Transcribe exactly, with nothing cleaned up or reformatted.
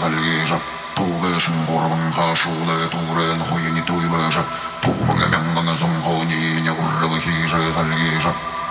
살리자 도개신 보러만 가수래 도래는 호연이 두이베자 부멍의 명가